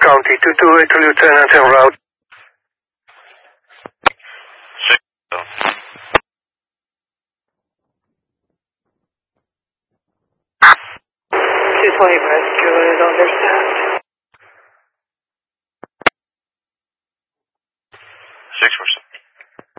County, 228 Lieutenant en route. 220 rescue is understaffed.